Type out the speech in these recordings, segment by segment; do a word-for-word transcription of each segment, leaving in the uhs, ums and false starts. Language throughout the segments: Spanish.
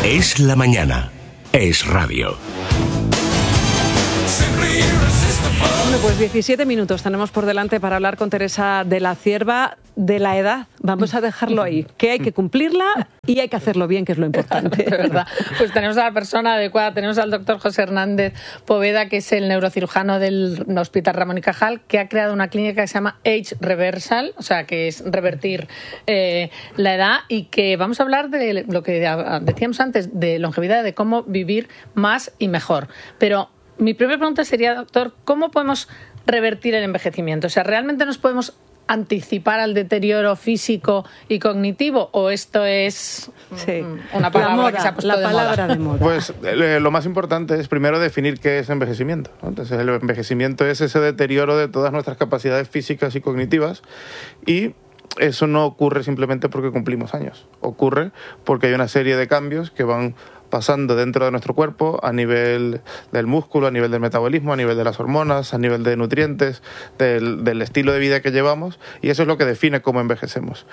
Es la mañana. Es radio. Bueno, pues diecisiete minutos tenemos por delante para hablar con Teresa de la Cierva de la edad. Vamos a dejarlo ahí, que hay que cumplirla y hay que hacerlo bien, que es lo importante. De verdad. Pues tenemos a la persona adecuada, tenemos al doctor José Hernández Poveda, que es el neurocirujano del Hospital Ramón y Cajal, que ha creado una clínica que se llama Age Reversal, o sea, que es revertir eh, la edad, y que vamos a hablar de lo que decíamos antes, de longevidad, de cómo vivir más y mejor. Pero mi primera pregunta sería, doctor, ¿cómo podemos revertir el envejecimiento? O sea, ¿realmente nos podemos anticipar al deterioro físico y cognitivo, o esto es sí. una palabra moda, que se ha puesto la de palabra moda? de moda? Pues eh, lo más importante es primero definir qué es envejecimiento, ¿no? Entonces el envejecimiento es ese deterioro de todas nuestras capacidades físicas y cognitivas, y eso no ocurre simplemente porque cumplimos años, ocurre porque hay una serie de cambios que van pasando dentro de nuestro cuerpo a nivel del músculo, a nivel del metabolismo, a nivel de las hormonas, a nivel de nutrientes, del, del estilo de vida que llevamos, y eso es lo que define cómo envejecemos.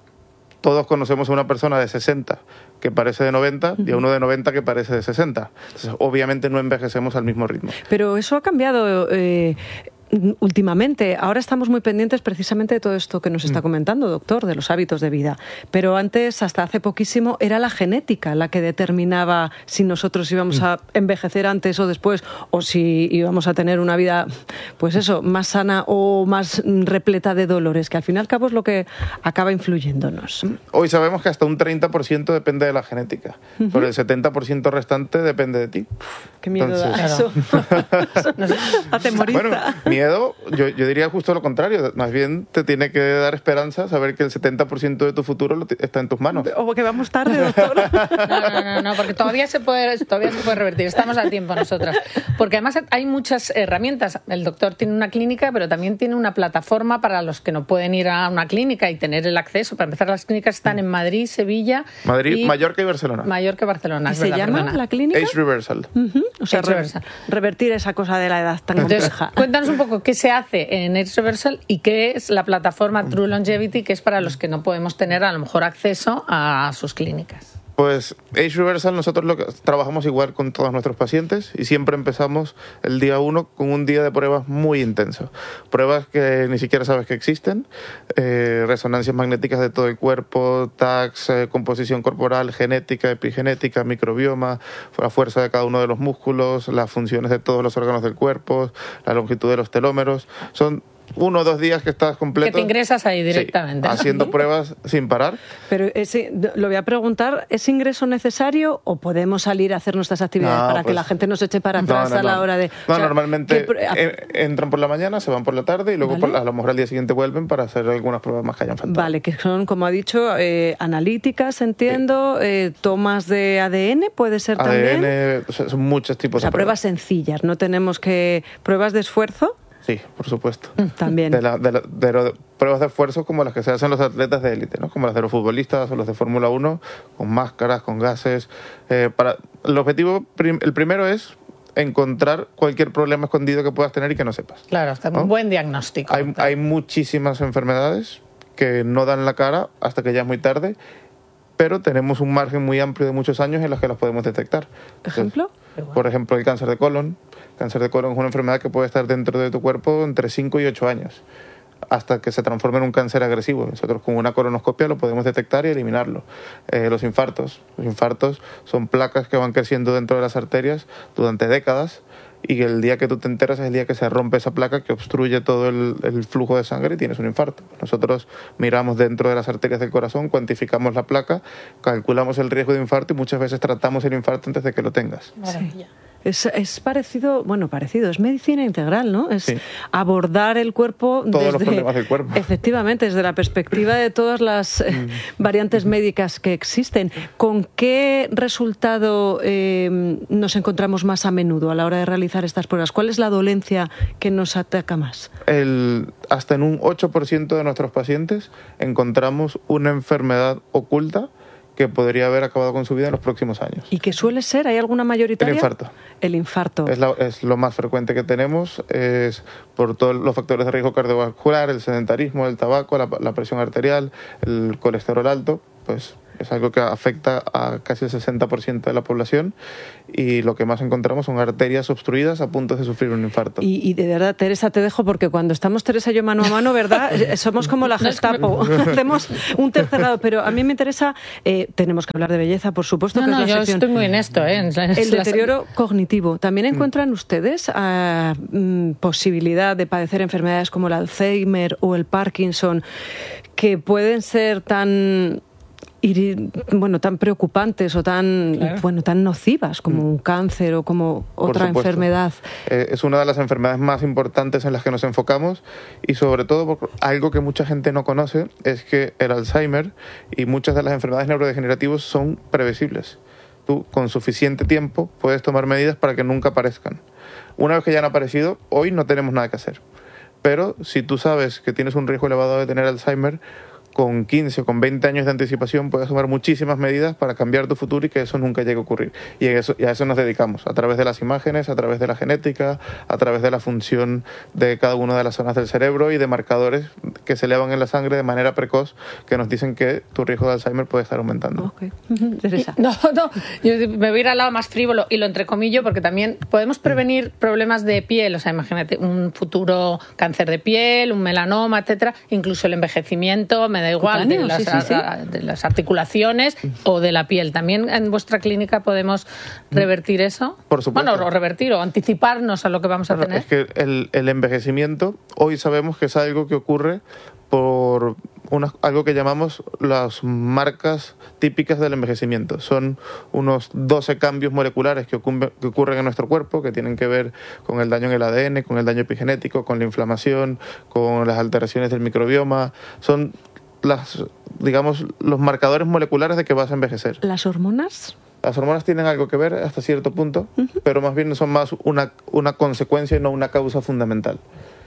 Todos conocemos a una persona de sesenta que parece de noventa y a uno de noventa que parece de sesenta. Entonces, obviamente no envejecemos al mismo ritmo. Pero eso ha cambiado eh, últimamente. Ahora estamos muy pendientes precisamente de todo esto que nos está comentando, doctor, de los hábitos de vida. Pero antes, hasta hace poquísimo, era la genética la que determinaba si nosotros íbamos a envejecer antes o después, o si íbamos a tener una vida, pues eso, más sana o más repleta de dolores, que al fin y al cabo es lo que acaba influyéndonos. Hoy sabemos que hasta un treinta por ciento depende de la genética, uh-huh. pero el setenta por ciento restante depende de ti. Qué miedo Entonces, da eso. Atemoriza. Bueno, miedo, yo, yo diría justo lo contrario. Más bien te tiene que dar esperanza saber que el setenta por ciento de tu futuro lo está en tus manos. O que vamos tarde, doctor. No, no, no, no, porque todavía se puede, todavía se puede revertir. Estamos a tiempo nosotras. Porque además hay muchas herramientas. El doctor tiene una clínica, pero también tiene una plataforma para los que no pueden ir a una clínica y tener el acceso. Para empezar, las clínicas están en Madrid, Sevilla... Madrid, y Mallorca y Barcelona. Mallorca y Barcelona. ¿Y es se verdad, llama perdona. la clínica? Age Reversal. Uh-huh. O sea, Age re- Reversal. revertir esa cosa de la edad tan Entonces, compleja. cuéntanos un poco qué se hace en Age Reversal y qué es la plataforma True Longevity, que es para los que no podemos tener a lo mejor acceso a sus clínicas. Pues Age Reversal, nosotros lo que, trabajamos igual con todos nuestros pacientes y siempre empezamos el día uno con un día de pruebas muy intenso. Pruebas que ni siquiera sabes que existen, eh, resonancias magnéticas de todo el cuerpo, tags, eh, composición corporal, genética, epigenética, microbioma, la fuerza de cada uno de los músculos, las funciones de todos los órganos del cuerpo, la longitud de los telómeros. Son uno o dos días que estás completo. Que te ingresas ahí directamente. Sí, haciendo pruebas sin parar. Pero ese, lo voy a preguntar, ¿es ingreso necesario o podemos salir a hacer nuestras actividades No, para pues, que la gente no se eche para atrás no, no, a la no. hora de... No, o sea, normalmente ¿qué- eh, entran por la mañana, se van por la tarde y luego Vale. por, a lo mejor al día siguiente vuelven para hacer algunas pruebas más que hayan faltado. Vale, que son, como ha dicho, eh, analíticas, entiendo, eh, tomas de A D N, puede ser A D N, también. o sea, son muchos tipos O sea, de pruebas pruebas. sencillas, no tenemos que... ¿Pruebas de esfuerzo? Sí, por supuesto. También. De, la, de, la, de lo- pruebas de esfuerzo como las que se hacen los atletas de élite, ¿no? Como las de los futbolistas o los de Fórmula uno, con máscaras, con gases. Eh, para, el objetivo, prim- el primero es encontrar cualquier problema escondido que puedas tener y que no sepas. Claro, está ¿no? un buen diagnóstico. Hay, hay muchísimas enfermedades que no dan la cara hasta que ya es muy tarde, pero tenemos un margen muy amplio de muchos años en los que las podemos detectar. ¿Ejemplo? Entonces, por ejemplo, el cáncer de colon. El cáncer de colon es una enfermedad que puede estar dentro de tu cuerpo entre cinco y ocho años, hasta que se transforme en un cáncer agresivo. Nosotros con una colonoscopia lo podemos detectar y eliminarlo. Eh, los infartos. Los infartos son placas que van creciendo dentro de las arterias durante décadas, y el día que tú te enteras es el día que se rompe esa placa que obstruye todo el, el flujo de sangre y tienes un infarto. Nosotros miramos dentro de las arterias del corazón, cuantificamos la placa, calculamos el riesgo de infarto y muchas veces tratamos el infarto antes de que lo tengas. Maravilla. Es, es parecido, bueno, parecido, es medicina integral, ¿no? Es Sí. abordar el cuerpo Todos desde... los problemas del cuerpo. Efectivamente, desde la perspectiva de todas las eh, variantes médicas que existen. ¿Con qué resultado eh, nos encontramos más a menudo a la hora de realizar estas pruebas? ¿Cuál es la dolencia que nos ataca más? El, hasta en un ocho por ciento de nuestros pacientes encontramos una enfermedad oculta que podría haber acabado con su vida en los próximos años. ¿Y qué suele ser? ¿Hay alguna mayoritaria? El infarto. El infarto. Es, la- es lo más frecuente que tenemos, es por todos los factores de riesgo cardiovascular, el sedentarismo, el tabaco, la, la presión arterial, el colesterol alto, pues Es algo que afecta a casi el sesenta por ciento de la población y lo que más encontramos son arterias obstruidas a punto de sufrir un infarto. Y, y de verdad, Teresa, te dejo porque cuando estamos Teresa y yo mano a mano, ¿verdad? Somos como la Gestapo, hacemos un tercer lado, pero a mí me interesa, eh, tenemos que hablar de belleza, por supuesto, no, que no, es la yo sección. estoy muy en esto, ¿eh? En El deterioro cognitivo. ¿También encuentran ustedes uh, mm, posibilidad de padecer enfermedades como el Alzheimer o el Parkinson que pueden ser tan bueno, tan preocupantes o tan claro. bueno, tan nocivas como un cáncer o como otra enfermedad? Eh, es una de las enfermedades más importantes en las que nos enfocamos y sobre todo por algo que mucha gente no conoce es que el Alzheimer y muchas de las enfermedades neurodegenerativas son previsibles. Tú con suficiente tiempo puedes tomar medidas para que nunca aparezcan. Una vez que ya han aparecido, hoy no tenemos nada que hacer. Pero si tú sabes que tienes un riesgo elevado de tener Alzheimer, con quince o con veinte años de anticipación puedes tomar muchísimas medidas para cambiar tu futuro y que eso nunca llegue a ocurrir. Y, en eso, y a eso nos dedicamos, a través de las imágenes, a través de la genética, a través de la función de cada una de las zonas del cerebro y de marcadores que se elevan en la sangre de manera precoz que nos dicen que tu riesgo de Alzheimer puede estar aumentando. Okay. Teresa. No, no, yo me voy a ir al lado más frívolo y lo entrecomillo porque también podemos prevenir problemas de piel, o sea, imagínate un futuro cáncer de piel, un melanoma, etcétera, incluso el envejecimiento, me da igual, de las, sí, sí, sí. de las articulaciones o de la piel. ¿También en vuestra clínica podemos revertir eso? Por supuesto. Bueno, o revertir o anticiparnos a lo que vamos a bueno, tener. Es que el, el envejecimiento, hoy sabemos que es algo que ocurre por una, algo que llamamos las marcas típicas del envejecimiento. Son unos doce cambios moleculares que, ocurre, que ocurren en nuestro cuerpo, que tienen que ver con el daño en el A D N, con el daño epigenético, con la inflamación, con las alteraciones del microbioma. Son las, digamos, los marcadores moleculares de que vas a envejecer. ¿Las hormonas? Las hormonas tienen algo que ver hasta cierto punto, uh-huh. pero más bien son más una, una consecuencia y no una causa fundamental.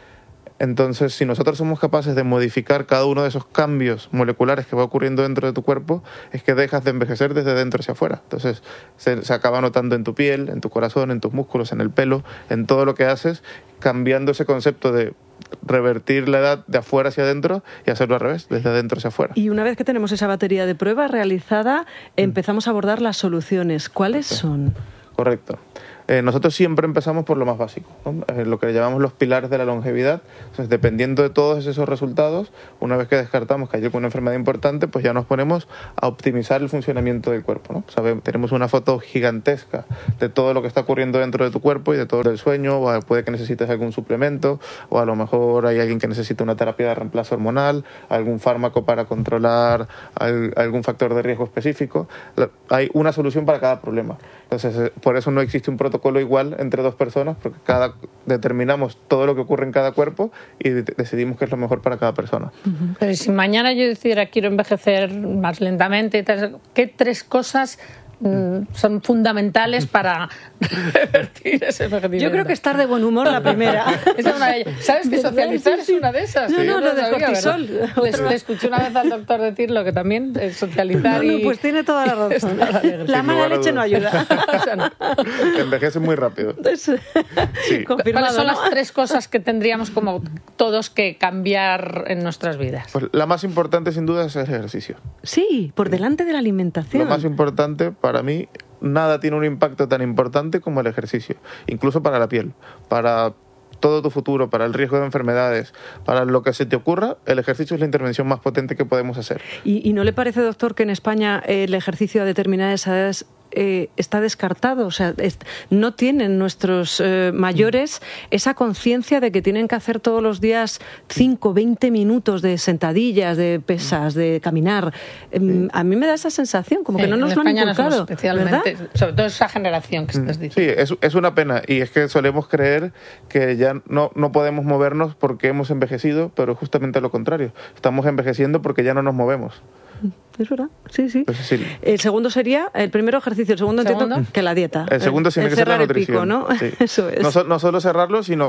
Entonces, si nosotros somos capaces de modificar cada uno de esos cambios moleculares que va ocurriendo dentro de tu cuerpo, es que dejas de envejecer desde dentro hacia afuera. Entonces, se, se acaba notando en tu piel, en tu corazón, en tus músculos, en el pelo, en todo lo que haces, cambiando ese concepto de revertir la edad de afuera hacia adentro y hacerlo al revés, desde adentro hacia afuera. Y una vez que tenemos esa batería de pruebas realizada, empezamos a abordar las soluciones. ¿Cuáles Correcto. son? Correcto. Eh, nosotros siempre empezamos por lo más básico, ¿no? Eh, lo que le llamamos los pilares de la longevidad. Entonces, dependiendo de todos esos resultados, una vez que descartamos que hay una enfermedad importante, pues ya nos ponemos a optimizar el funcionamiento del cuerpo, ¿no? Sabemos, tenemos una foto gigantesca de todo lo que está ocurriendo dentro de tu cuerpo y de todo el sueño, o puede que necesites algún suplemento, o a lo mejor hay alguien que necesita una terapia de reemplazo hormonal, algún fármaco para controlar algún factor de riesgo específico. Hay una solución para cada problema. Entonces, por eso no existe un protocolo igual entre dos personas, porque cada determinamos todo lo que ocurre en cada cuerpo y de- decidimos qué es lo mejor para cada persona. Uh-huh. Pero si mañana yo decidiera quiero envejecer más lentamente, ¿qué tres cosas mm, son fundamentales para revertir ese envejecimiento? Yo creo que estar de buen humor la primera. Esa es una de ellas. ¿Sabes que socializar sí, sí. es una de esas? No, Sí, no, lo del sabía, cortisol. Les, le escuché una vez al doctor decirlo, que también es socializar No, no, y... pues tiene toda la razón. La mala leche no ayuda. O sea, no. Envejece muy rápido. Entonces, Sí. confirmado, ¿Cuáles son ¿no? las tres cosas que tendríamos como todos que cambiar en nuestras vidas? Pues la más importante, sin duda, es el ejercicio. Sí, por delante de la alimentación. Lo más importante para mí, nada tiene un impacto tan importante como el ejercicio, incluso para la piel, para todo tu futuro, para el riesgo de enfermedades, para lo que se te ocurra, el ejercicio es la intervención más potente que podemos hacer. ¿Y, y no le parece, doctor, que en España eh, el ejercicio a determinadas edades eh, está descartado? O sea, es, no tienen nuestros eh, mayores esa conciencia de que tienen que hacer todos los días cinco, veinte minutos de sentadillas, de pesas, de caminar. Eh, a mí me da esa sensación, como Sí, que no nos en lo han España no inculcado, somos especialmente, ¿verdad? sobre todo esa generación que estás diciendo. Sí, es, es una pena y es que solemos creer que ya no, no podemos movernos porque hemos envejecido, pero justamente lo contrario. Estamos envejeciendo porque ya no nos movemos. Es verdad, sí, sí. Entonces, sí. El segundo sería, el primero ejercicio, el segundo, ¿Segundo? entiendo que la dieta. El segundo tiene el que ser la cerrar el nutrición. pico, ¿no? Sí. Eso es. No, so- no solo cerrarlo, sino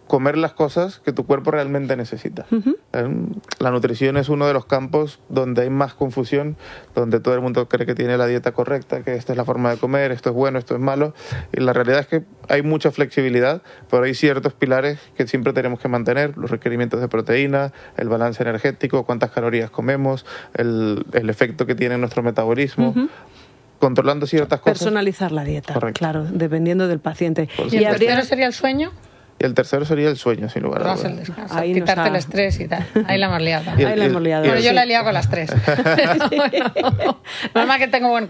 comer las cosas que tu cuerpo realmente necesita. Uh-huh. La nutrición es uno de los campos donde hay más confusión, donde todo el mundo cree que tiene la dieta correcta, que esta es la forma de comer, esto es bueno, esto es malo. Y la realidad es que hay mucha flexibilidad, pero hay ciertos pilares que siempre tenemos que mantener: los requerimientos de proteína, el balance energético, cuántas calorías comemos, el, el efecto que tiene en nuestro metabolismo. Uh-huh. Controlando ciertas cosas. Personalizar la dieta, correcto, claro, dependiendo del paciente. ¿Y el tercero sería el sueño? Y el tercero sería el sueño, sin lugar a dudas. El descanso, ahí quitarte ha... el estrés y tal. Ahí la hemos liado. Ahí la hemos liado. Bueno, yo la he liado con las tres. Bueno, normal que tengo buen